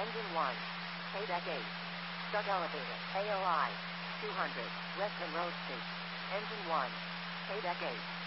Engine 1. Paydeck 8. Stuck elevator. AOI. 200. Western Road Street. Engine 1. Paydeck 8.